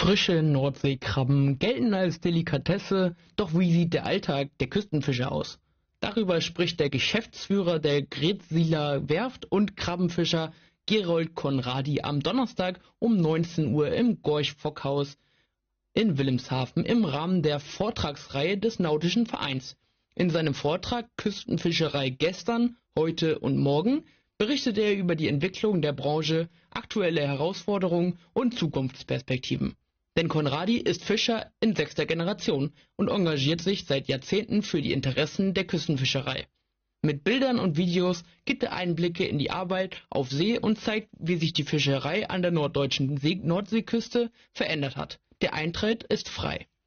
Frische Nordseekrabben gelten als Delikatesse, doch wie sieht der Alltag der Küstenfischer aus? Darüber spricht der Geschäftsführer der Gretsiler Werft und Krabbenfischer Gerold Conradi am Donnerstag um 19 Uhr im Gorch-Fock-Haus in Wilhelmshaven im Rahmen der Vortragsreihe des Nautischen Vereins. In seinem Vortrag Küstenfischerei gestern, heute und morgen berichtet er über die Entwicklung der Branche, aktuelle Herausforderungen und Zukunftsperspektiven. Denn Conradi ist Fischer in 6. Generation und engagiert sich seit Jahrzehnten für die Interessen der Küstenfischerei. Mit Bildern und Videos gibt er Einblicke in die Arbeit auf See und zeigt, wie sich die Fischerei an der norddeutschen Nordseeküste verändert hat. Der Eintritt ist frei.